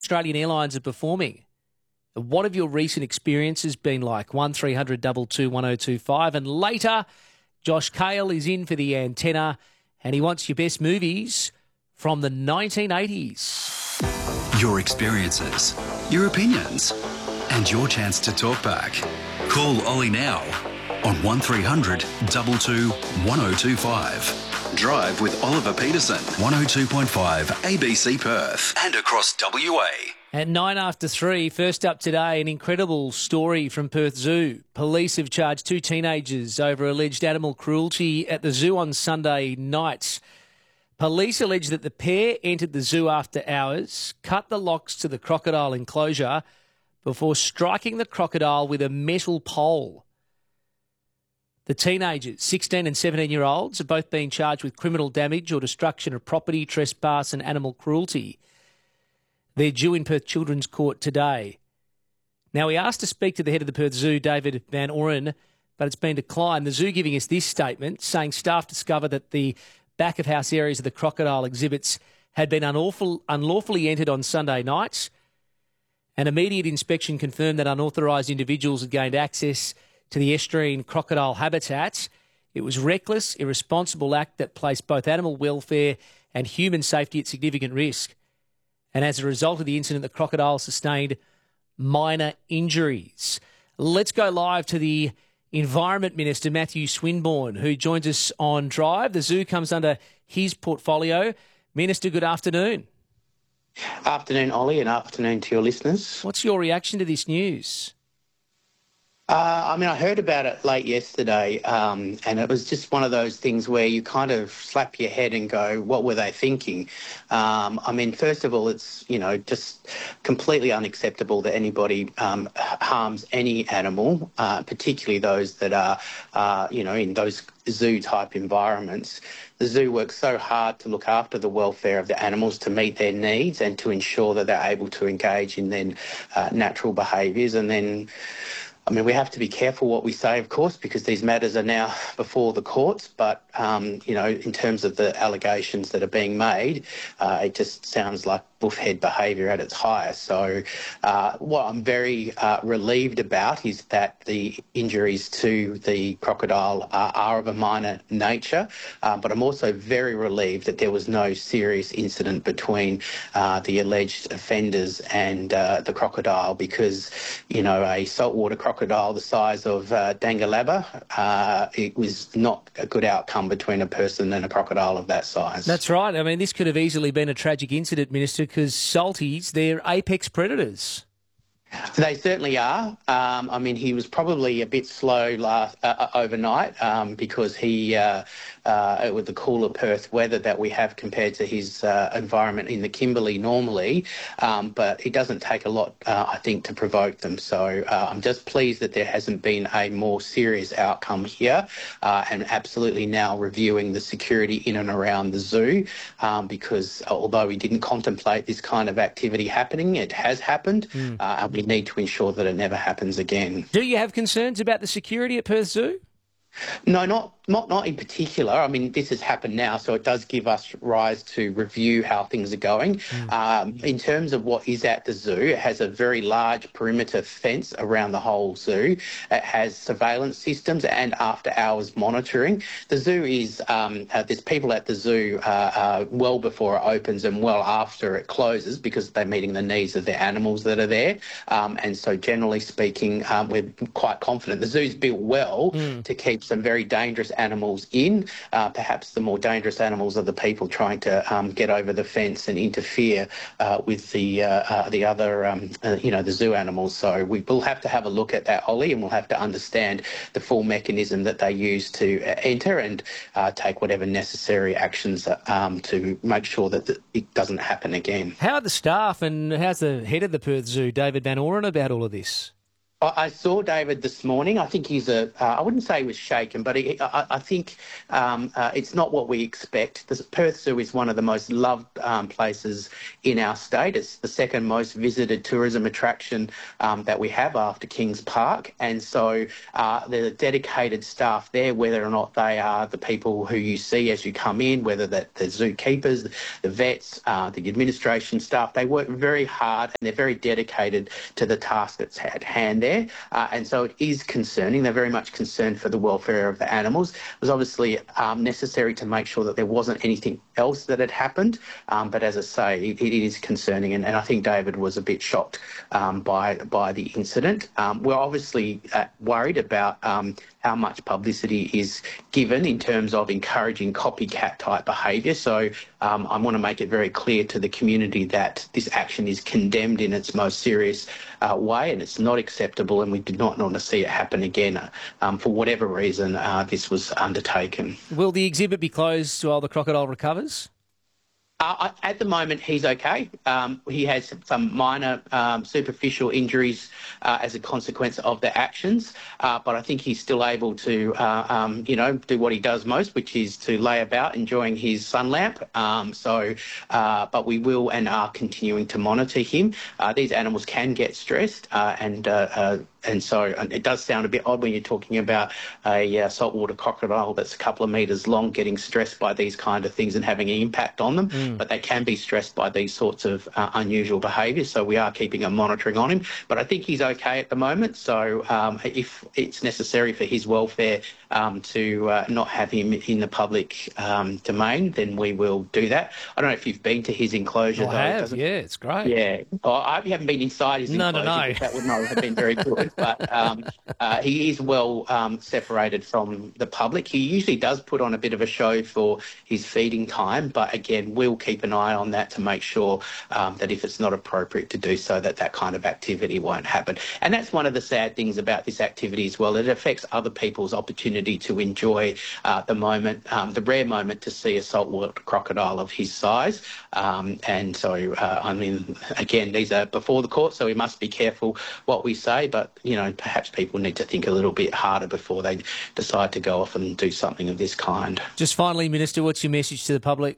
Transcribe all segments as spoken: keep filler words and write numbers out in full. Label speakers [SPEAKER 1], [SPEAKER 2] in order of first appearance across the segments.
[SPEAKER 1] Australian Airlines are performing. What have your recent experiences been like? one three hundred two two one oh two five. And later, Josh Cale is in for the antenna and he wants your best movies from the nineteen eighties.
[SPEAKER 2] Your experiences, your opinions, and your chance to talk back. Call Ollie now on one three hundred two two one oh two five. Drive with Oliver Peterson, one oh two point five A B C Perth and across W A.
[SPEAKER 1] At nine after three, first up today, an incredible story from Perth Zoo. Police have charged two teenagers over alleged animal cruelty at the zoo on Sunday night. Police allege that the pair entered the zoo after hours, cut the locks to the crocodile enclosure before striking the crocodile with a metal pole. The teenagers, sixteen and seventeen-year-olds, are both being charged with criminal damage or destruction of property, trespass and animal cruelty. They're due in Perth Children's Court today. Now, we asked to speak to the head of the Perth Zoo, David Van Oren, but it's been declined. The zoo giving us this statement, saying staff discovered that the back-of-house areas of the crocodile exhibits had been unlawful, unlawfully entered on Sunday night. An immediate inspection confirmed that unauthorised individuals had gained access to the estuarine crocodile habitat. It was a reckless, irresponsible act that placed both animal welfare and human safety at significant risk. And as a result of the incident, the crocodile sustained minor injuries. Let's go live to the Environment Minister, Matthew Swinburne, who joins us on Drive. The zoo comes under his portfolio. Minister, good afternoon.
[SPEAKER 3] Afternoon, Ollie, and afternoon to your listeners.
[SPEAKER 1] What's your reaction to this news?
[SPEAKER 3] Uh, I mean, I heard about it late yesterday, um, and it was just one of those things where you kind of slap your head and go, what were they thinking? Um, I mean, first of all, it's, you know, just completely unacceptable that anybody um, harms any animal, uh, particularly those that are, uh, you know, in those zoo-type environments. The zoo works so hard to look after the welfare of the animals, to meet their needs and to ensure that they're able to engage in their uh, natural behaviours. And then, I mean, we have to be careful what we say, of course, because these matters are now before the courts. But, um, you know, in terms of the allegations that are being made, uh, it just sounds like buffhead behaviour at its highest. So uh, what I'm very uh, relieved about is that the injuries to the crocodile uh, are of a minor nature, uh, but I'm also very relieved that there was no serious incident between uh, the alleged offenders and uh, the crocodile, because, you know, a saltwater crocodile the size of uh, Dangalaba, uh, it was not a good outcome between a person and a crocodile of that size.
[SPEAKER 1] That's right. I mean, this could have easily been a tragic incident, Minister, because salties, they're apex predators.
[SPEAKER 3] They certainly are. Um, I mean, he was probably a bit slow last, uh, overnight um, because he, uh, uh, with the cooler Perth weather that we have compared to his uh, environment in the Kimberley normally, um, but it doesn't take a lot, uh, I think, to provoke them. So uh, I'm just pleased that there hasn't been a more serious outcome here, uh, and absolutely now reviewing the security in and around the zoo, um, because although we didn't contemplate this kind of activity happening, it has happened. Mm. Uh, and we need to ensure that it never happens again.
[SPEAKER 1] Do you have concerns about the security at Perth Zoo?
[SPEAKER 3] No, not not not in particular. I mean, this has happened now, so it does give us rise to review how things are going. Mm. Um, in terms of what is at the zoo, it has a very large perimeter fence around the whole zoo. It has surveillance systems and after-hours monitoring. The zoo is, um, uh, there's people at the zoo uh, uh, well before it opens and well after it closes, because they're meeting the needs of the animals that are there. Um, and so generally speaking, um, we're quite confident. The zoo's built well mm. to keep some very dangerous animals in. Uh, perhaps the more dangerous animals are the people trying to um, get over the fence and interfere uh, with the uh, uh, the other, um, uh, you know, the zoo animals. So we will have to have a look at that, Ollie, and we'll have to understand the full mechanism that they use to uh, enter and uh, take whatever necessary actions um, to make sure that it doesn't happen again.
[SPEAKER 1] How are the staff and how's the head of the Perth Zoo, David Van Oren, about all of this?
[SPEAKER 3] I I saw David this morning. I think he's a, uh, I wouldn't say he was shaken, but he, I, I think um, uh, it's not what we expect. The Perth Zoo is one of the most loved um, places in our state. It's the second most visited tourism attraction um, that we have after Kings Park. And so uh, the dedicated staff there, whether or not they are the people who you see as you come in, whether that the zookeepers, the vets, uh, the administration staff, they work very hard and they're very dedicated to the task that's at hand there. Uh, and so it is concerning. They're very much concerned for the welfare of the animals. It was obviously um, necessary to make sure that there wasn't anything else that had happened. Um, but as I say, it, it is concerning. And, and I think David was a bit shocked um, by, by the incident. Um, we're obviously uh, worried about um, how much publicity is given in terms of encouraging copycat type behaviour. So um, I want to make it very clear to the community that this action is condemned in its most serious uh, way, and it's not acceptable, and we do not want to see it happen again. Um, for whatever reason, uh, this was undertaken.
[SPEAKER 1] Will the exhibit be closed while the crocodile recovers?
[SPEAKER 3] Uh, at the moment, he's okay. Um, he has some minor um, superficial injuries uh, as a consequence of the actions, uh, but I think he's still able to, uh, um, you know, do what he does most, which is to lay about enjoying his sun lamp. Um, so, uh, but we will and are continuing to monitor him. Uh, these animals can get stressed, uh, and uh, uh, and so it does sound a bit odd when you're talking about a uh, saltwater crocodile that's a couple of metres long getting stressed by these kind of things and having an impact on them. Mm. But they can be stressed by these sorts of uh, unusual behaviours. So we are keeping a monitoring on him. But I think he's okay at the moment. So um, if it's necessary for his welfare um, to uh, not have him in the public um, domain, then we will do that. I don't know if you've been to his enclosure.
[SPEAKER 1] I
[SPEAKER 3] though,
[SPEAKER 1] have, yeah, it's great.
[SPEAKER 3] Yeah. Oh, I haven't been inside his
[SPEAKER 1] no,
[SPEAKER 3] enclosure.
[SPEAKER 1] No, no,
[SPEAKER 3] That would not have been very good. But um, uh, he is well um, separated from the public. He usually does put on a bit of a show for his feeding time, but again, we'll keep an eye on that to make sure um, that if it's not appropriate to do so, that that kind of activity won't happen. And that's one of the sad things about this activity as well. It affects other people's opportunity to enjoy uh, the moment, um, the rare moment to see a saltwater crocodile of his size. Um, and so, uh, I mean, again, these are before the court, so we must be careful what we say, but, you know, perhaps people need to think a little bit harder before they decide to go off and do something of this kind.
[SPEAKER 1] Just finally, Minister, what's your message to the public?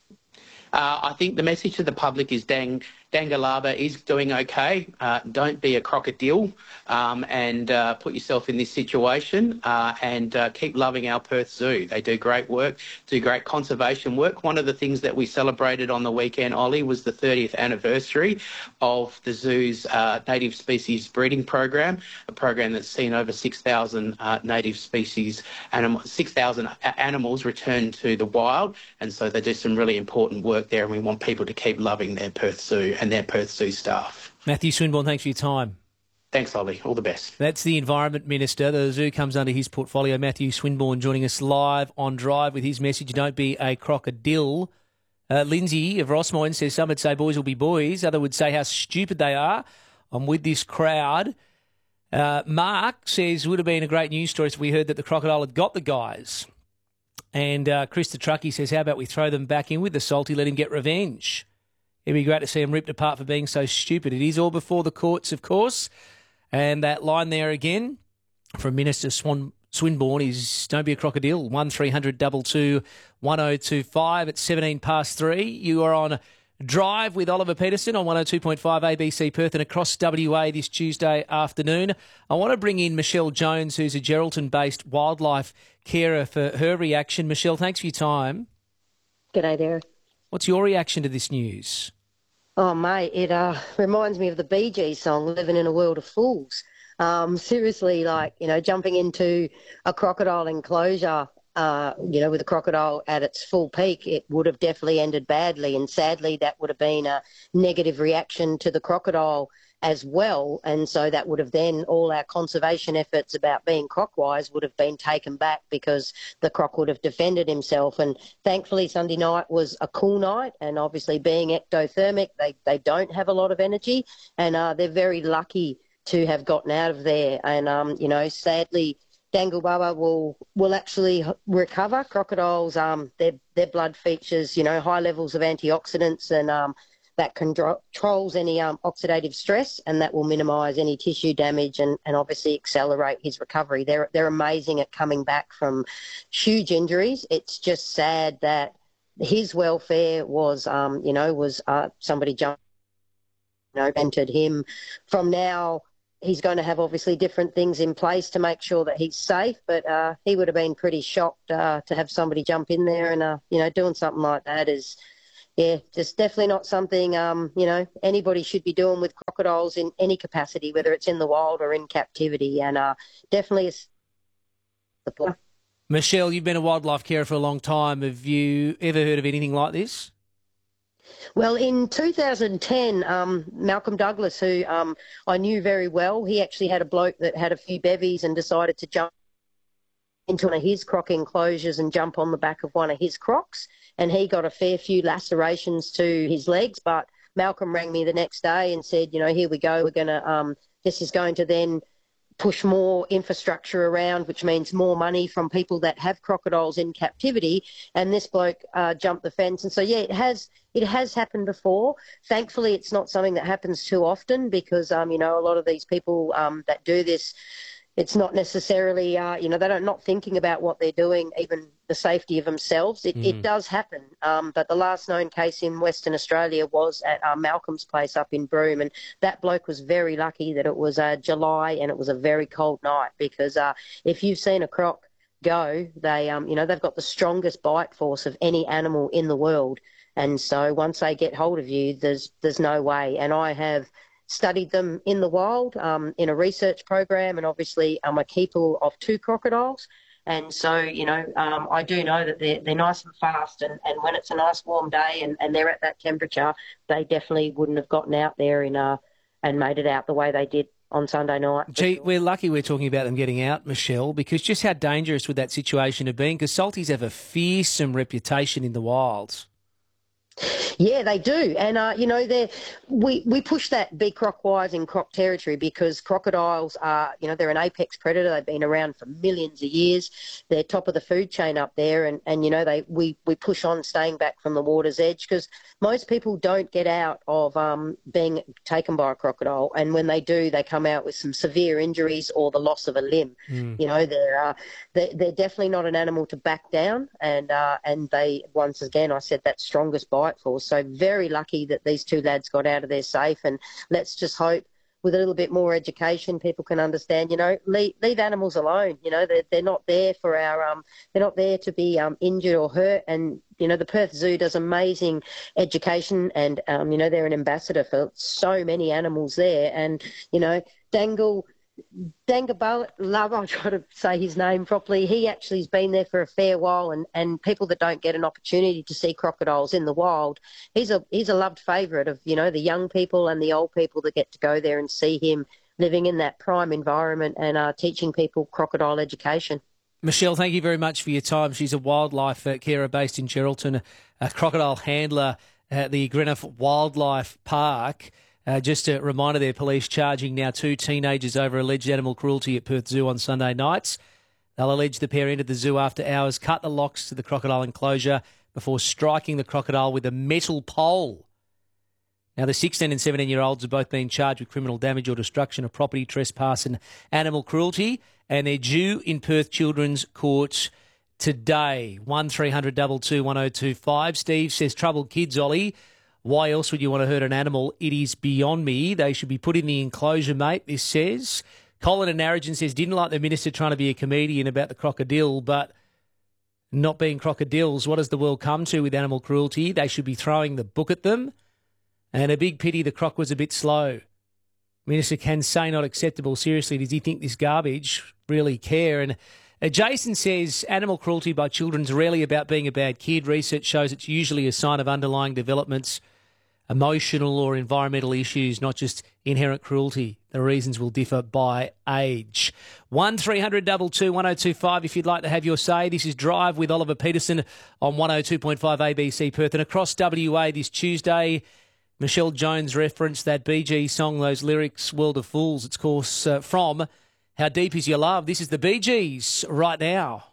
[SPEAKER 3] Uh, I think the message to the public is Dang, Dangalaba is doing okay. Uh, don't be a crocodile um, and uh, put yourself in this situation uh, and uh, keep loving our Perth Zoo. They do great work, do great conservation work. One of the things that we celebrated on the weekend, Ollie, was the thirtieth anniversary of the zoo's uh, native species breeding program, a program that's seen over six thousand uh, native species, anim- six thousand animals returned to the wild. And so they do some really important work there, and we want people to keep loving their Perth Zoo and their Perth Zoo staff.
[SPEAKER 1] Matthew Swinburne, thanks for your time.
[SPEAKER 3] Thanks, Ollie. All the best.
[SPEAKER 1] That's the Environment Minister. The zoo comes under his portfolio. Matthew Swinburne joining us live on Drive with his message, don't be a crocodile. Uh, Lindsay of Rossmoyne says some would say boys will be boys. Others would say how stupid they are. I'm with this crowd. Uh, Mark says would have been a great news story if we heard that the crocodile had got the guys. And uh, Chris the Truckie says, how about we throw them back in with the salty, let him get revenge. It'd be great to see him ripped apart for being so stupid. It is all before the courts, of course. And that line there again from Minister Swan, Swinburne is don't be a crocodile. one three hundred two two one oh two five at seventeen past three. You are on Drive with Oliver Peterson on one oh two point five A B C Perth and across W A this Tuesday afternoon. I want to bring in Michelle Jones, who's a Geraldton-based wildlife carer, for her reaction. Michelle, thanks for your time.
[SPEAKER 4] G'day there.
[SPEAKER 1] What's your reaction to this news?
[SPEAKER 4] Oh, mate, it uh, reminds me of the Bee Gees song, Living in a World of Fools. Um, seriously, like, you know, jumping into a crocodile enclosure, uh, you know, with a crocodile at its full peak, it would have definitely ended badly. And sadly, that would have been a negative reaction to the crocodile as well. And so that would have then, all our conservation efforts about being croc-wise would have been taken back because the croc would have defended himself. And thankfully, Sunday night was a cool night. And obviously being ectothermic, they, they don't have a lot of energy. And uh, they're very lucky to have gotten out of there. And, um, you know, sadly, Dangalaba will will actually recover. Crocodiles, um, their their blood features, you know, high levels of antioxidants and um, that controls any um, oxidative stress, and that will minimise any tissue damage and, and obviously accelerate his recovery. They're they're amazing at coming back from huge injuries. It's just sad that his welfare was, um, you know, was uh, somebody jumped, you know, entered him. From now, he's going to have obviously different things in place to make sure that he's safe, but uh, he would have been pretty shocked uh, to have somebody jump in there, and, uh, you know, doing something like that is, yeah, just definitely not something, um, you know, anybody should be doing with crocodiles in any capacity, whether it's in the wild or in captivity, and uh, definitely is the point.
[SPEAKER 1] Michelle, you've been a wildlife carer for a long time. Have you ever heard of anything like this?
[SPEAKER 4] Well, in two thousand ten, um, Malcolm Douglas, who um, I knew very well, he actually had a bloke that had a few bevies and decided to jump into one of his croc enclosures and jump on the back of one of his crocs, and he got a fair few lacerations to his legs. But Malcolm rang me the next day and said, you know, here we go, we're going to, um, this is going to then push more infrastructure around, which means more money from people that have crocodiles in captivity. And this bloke uh, jumped the fence. And so, yeah, it has it has happened before. Thankfully, it's not something that happens too often because, um, you know, a lot of these people um, that do this, it's not necessarily, uh, you know, they're not thinking about what they're doing, even the safety of themselves. It, mm. it does happen. Um, but the last known case in Western Australia was at uh, Malcolm's place up in Broome. And that bloke was very lucky that it was uh, July and it was a very cold night because uh, if you've seen a croc go, they, um, you know, they've got the strongest bite force of any animal in the world. And so once they get hold of you, there's there's no way. And I have studied them in the wild um, in a research program, and obviously I'm a keeper of two crocodiles. And so, you know, um, I do know that they're, they're nice and fast, and, and when it's a nice warm day and, and they're at that temperature, they definitely wouldn't have gotten out there in, uh, and made it out the way they did on Sunday night.
[SPEAKER 1] Gee, we're lucky we're talking about them getting out, Michelle, because just how dangerous would that situation have been? Because salties have a fearsome reputation in the wilds.
[SPEAKER 4] Yeah, they do. And, uh, you know, they we, we push that be croc-wise in croc territory because crocodiles are, you know, they're an apex predator. They've been around for millions of years. They're top of the food chain up there. And, and you know, they we, we push on staying back from the water's edge because most people don't get out of um, being taken by a crocodile. And when they do, they come out with some severe injuries or the loss of a limb. Mm. You know, they're, uh, they're, they're definitely not an animal to back down. And, uh, and they, once again, I said that strongest bite force. So very lucky that these two lads got out of there safe, and let's just hope with a little bit more education people can understand, you know, leave, leave animals alone. You know, they're, they're not there for our, um, they're not there to be um, injured or hurt. And, you know, the Perth Zoo does amazing education and, um, you know, they're an ambassador for so many animals there. And, you know, Dangle, Dangabal, love, I'll try to say his name properly. He actually has been there for a fair while, and, and people that don't get an opportunity to see crocodiles in the wild, he's a he's a loved favourite of, you know, the young people and the old people that get to go there and see him living in that prime environment and uh, teaching people crocodile education.
[SPEAKER 1] Michelle, thank you very much for your time. She's a wildlife uh, carer based in Geraldton, a crocodile handler at the Greenough Wildlife Park. Uh, just a reminder there, police charging now two teenagers over alleged animal cruelty at Perth Zoo on Sunday nights. They'll allege the pair entered the zoo after hours, cut the locks to the crocodile enclosure before striking the crocodile with a metal pole. Now, the sixteen and seventeen-year-olds have both been charged with criminal damage or destruction of property, trespass and animal cruelty, and they're due in Perth Children's Court today. one three hundred two two one oh two five. Steve says, troubled kids, Ollie. Why else would you want to hurt an animal? It is beyond me. They should be put in the enclosure, mate, this says. Colin and Narrogin says, didn't like the minister trying to be a comedian about the crocodile, but not being crocodiles, what does the world come to with animal cruelty? They should be throwing the book at them. And a big pity the croc was a bit slow. Minister can say not acceptable. Seriously, does he think this garbage really care? And uh, Jason says animal cruelty by children is rarely about being a bad kid. Research shows it's usually a sign of underlying developments, emotional or environmental issues, not just inherent cruelty. The reasons will differ by age. one three hundred two two one oh two five if you'd like to have your say. This is Drive with Oliver Peterson on one oh two point five A B C Perth. And across W A this Tuesday, Michelle Jones referenced that Bee Gees song, those lyrics, World of Fools. It's, of course, uh, from How Deep Is Your Love. This is the Bee Gees right now.